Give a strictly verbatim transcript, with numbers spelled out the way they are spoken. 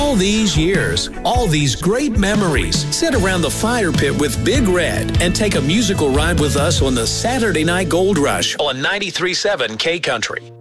All these years, all these great memories. Sit around the fire pit with Big Red and take a musical ride with us on the Saturday Night Gold Rush on ninety-three point seven K Country.